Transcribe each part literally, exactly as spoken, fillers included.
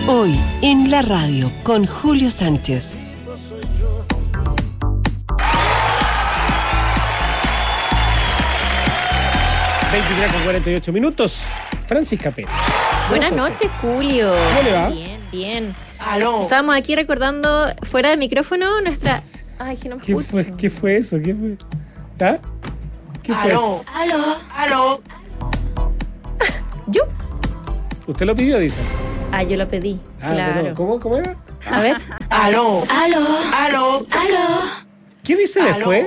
Hoy en la radio con Julio Sánchez. veintitrés con cuarenta y ocho minutos. Francisca Pérez. Buenas noches, Julio. ¿Cómo le va? Bien, bien. Aló. Estábamos aquí recordando fuera de micrófono nuestra... Ay, que no me ¿Qué escucho. fue, ¿Qué fue eso? ¿Qué fue? ¿Ah? ¿Qué fue? Aló. Aló. Aló. ¿Yo? ¿Usted lo pidió, dice? Ah, yo lo pedí, Ah, claro. pero ¿cómo, ¿Cómo era? A ver. Aló. Aló. Aló. Aló. ¿Qué dice Aló. después?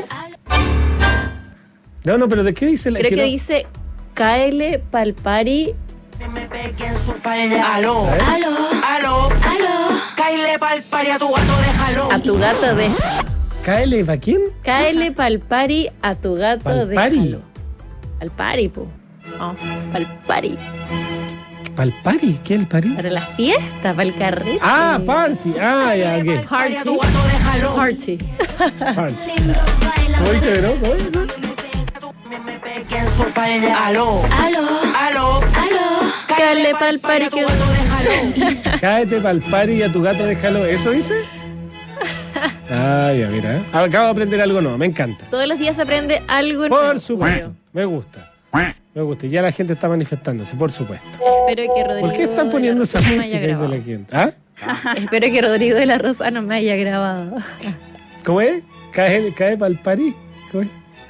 No, no, pero ¿de qué dice? la Creo que no- dice Cáele pa'l party. Me pegué en su falda. Aló. A ver. Aló. Aló. Aló. Cáile pa'l pari a tu gato, déjalo. A tu gato de... ¿Cáele para quién? Cáele pa'l party a tu gato ¿Pa'l de... party? Al party, po. No, pa'l party. ¿Para el party? ¿Qué es el party? Para la fiesta, pa'l carrete. Ah, party. Ah, ya, ok. Pari a tu gato, déjalo. Party. Party. ¿Cómo dice, no? ¿Cómo dice? Me pegué en su falda. Aló. Aló. Aló. Aló. Cáele pa'l party a tu que... gato, déjalo. Cáete para el party y a tu gato déjalo. ¿Eso dice? Ah, ya, mira. ¿eh? Acabo de aprender algo nuevo. Me encanta. Todos los días se aprende algo nuevo. Por supuesto. Me gusta. Me gusta. Y ya la gente está manifestándose, por supuesto. Espero que Rodrigo ¿Por qué están de poniendo la esa Rosa no me haya música? Dice grabado. la gente. ¿Ah? Espero que Rodrigo de la Rosa no me haya grabado. ¿Cómo es? ¿Cae, cae para el party? ¿Cómo es?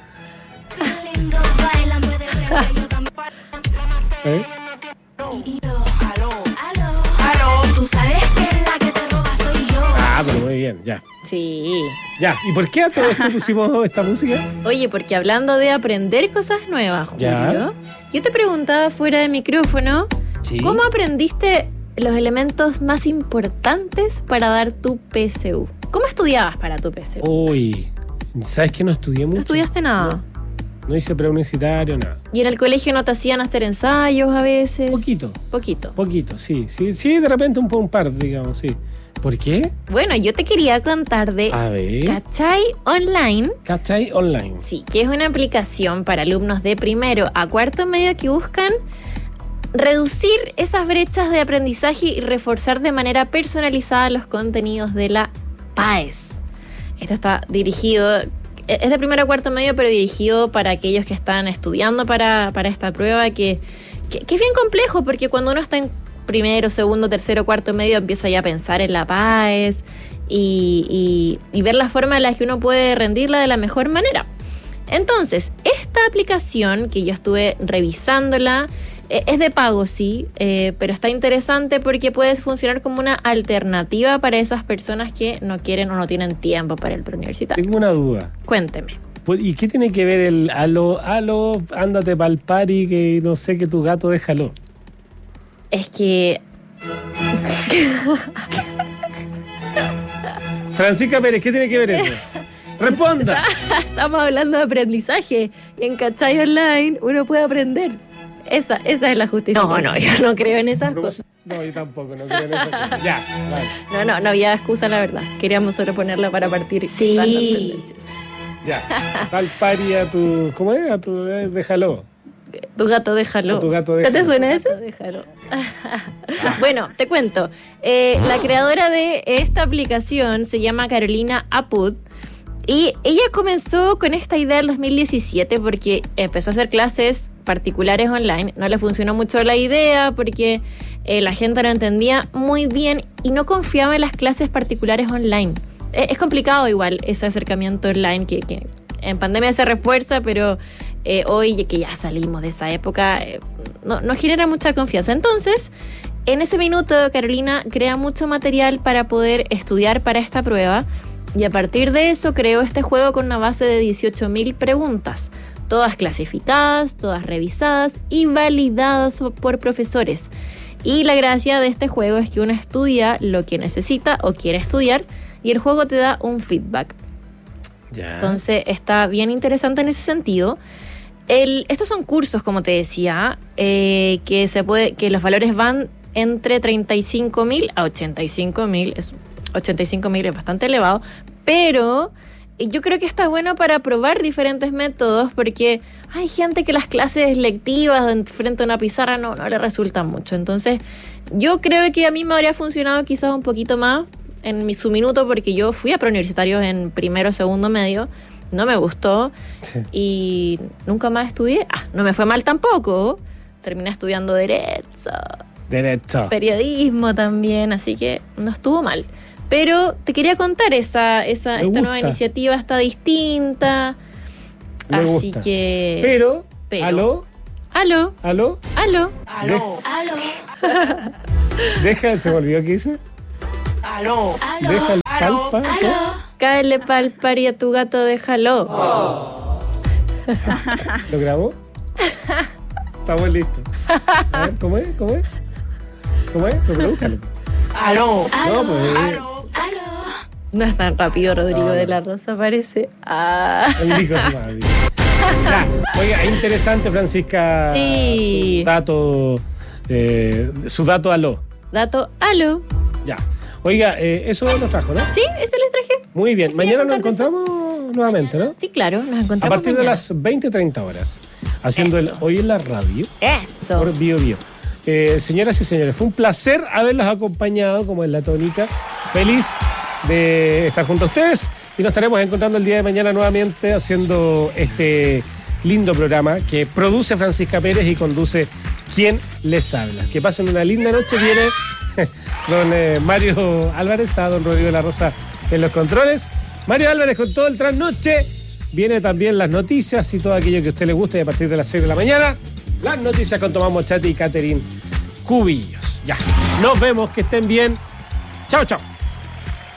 ¿Eh? Aló. Aló. Tú sabes que la que te roba soy yo. Ah, pero muy bien, ya. Sí. Ya. ¿Y por qué a todo esto pusimos esta música? Oye, porque hablando de aprender cosas nuevas, Julio, Ya. yo te preguntaba fuera de micrófono, Sí. ¿cómo aprendiste los elementos más importantes para dar tu P S U? ¿Cómo estudiabas para tu P S U? Uy, ¿sabes que no estudié mucho? ¿No estudiaste nada? No hice preuniversitario, nada. ¿Y en el colegio no te hacían hacer ensayos a veces? Poquito, Poquito. poquito, sí. Sí, sí, de repente un, po- un par, digamos, sí. ¿Por qué? Bueno, yo te quería contar de A ver. Cachai Online. ¿Cachai? Online. Sí, que es una aplicación para alumnos de primero a cuarto medio que buscan reducir esas brechas de aprendizaje y reforzar de manera personalizada los contenidos de la P A E S. Esto está dirigido, es de primero a cuarto medio, pero dirigido para aquellos que están estudiando para, para esta prueba, que, que, que es bien complejo, porque cuando uno está en primero, segundo, tercero, cuarto medio, empieza ya a pensar en la P A E S y, y, y ver la forma en la que uno puede rendirla de la mejor manera. Entonces, esta aplicación que yo estuve revisándola, eh, es de pago, sí, eh, pero está interesante porque puede funcionar como una alternativa para esas personas que no quieren o no tienen tiempo para el preuniversitario. Tengo una duda. Cuénteme. Pues, ¿y qué tiene que ver el aló, aló, ándate pa'l party que no sé que tu gato déjalo? Es que... Francisca Pérez, ¿qué tiene que ver eso? ¡Responda! Estamos hablando de aprendizaje y en Cachai Online uno puede aprender. Esa, esa es la justificación. No, no, yo no creo en esas cosas. No, yo tampoco, no creo en esas cosas. Ya, vale. No, no, no había excusa, la verdad. Queríamos solo ponerla para partir. Sí. dando tendencias. Ya. Pa'l party a tu... ¿Cómo es? A tu... eh, déjalo. Tu gato déjalo. A tu gato ¿No déjalo. te suena eso? Déjalo. Bueno, te cuento. Eh, la creadora de esta aplicación se llama Carolina Apud. Y ella comenzó con esta idea en dos mil diecisiete porque empezó a hacer clases particulares online. No le funcionó mucho la idea porque eh, la gente no entendía muy bien y no confiaba en las clases particulares online. Eh, es complicado igual ese acercamiento online que, que en pandemia se refuerza, pero eh, hoy que ya salimos de esa época eh, no, no genera mucha confianza. Entonces, en ese minuto Carolina crea mucho material para poder estudiar para esta prueba. Y a partir de eso creó este juego con una base de dieciocho mil preguntas, todas clasificadas, todas revisadas y validadas por profesores. Y la gracia de este juego es que uno estudia lo que necesita o quiere estudiar y el juego te da un feedback. Ya. Entonces está bien interesante en ese sentido. El, estos son cursos, como te decía, eh, que, se puede, que los valores van entre treinta y cinco mil a ochenta y cinco mil. Es ochenta y cinco mil es bastante elevado, pero yo creo que está bueno para probar diferentes métodos, porque hay gente que las clases lectivas frente a una pizarra no, no le resultan mucho. Entonces, yo creo que a mí me habría funcionado quizás un poquito más en mi, su minuto, porque yo fui a preuniversitarios en primero, segundo, medio, no me gustó, sí. Y nunca más estudié. Ah, no me fue mal tampoco. Terminé estudiando Derecho. Derecho. Periodismo también, así que no estuvo mal. Pero te quería contar, esa, esa esta nueva iniciativa está distinta. Me así gusta. que... Pero, pero, ¿aló? ¿Aló? ¿Aló? ¿Aló? Aló, aló, Deja, se me olvidó qué hice. aló, aló, Deja el aló, palpa. ¿qué? aló. Cáele pa'l pari a tu gato, déjalo. ¿Lo grabó? Estamos listos. A ver, ¿cómo es? ¿Cómo es? ¿Cómo es? Pero búscalo. Aló, No, pues. aló, aló. No es tan rápido, Rodrigo No, no. de la Rosa, parece. Ah. El hijo de su madre. Ya, oiga, interesante, Francisca. Sí. Su dato. Eh, su dato aló. Dato, aló. Ya. Oiga, eh, eso nos trajo, ¿no? Sí, eso les traje. Muy bien. Quería Mañana nos contar de eso. encontramos nuevamente, ¿no? Sí, claro, nos encontramos A partir de mañana. las veinte treinta horas. Haciendo Eso. el Hoy en la Radio. Eso. Por Bio Bio. Eh, señoras y señores, fue un placer haberlos acompañado, como es la tónica. Feliz de estar junto a ustedes y nos estaremos encontrando el día de mañana nuevamente haciendo este lindo programa que produce Francisca Pérez y conduce quien les habla. Que pasen una linda noche. Viene don eh, Mario Álvarez, está don Rodrigo de la Rosa en los controles. Mario Álvarez con todo el trasnoche. Viene también las noticias y todo aquello que a usted le guste, y a partir de las seis de la mañana, las noticias con Tomás Mochati y Catherine Cubillos. Ya, nos vemos, que estén bien. Chao, chao.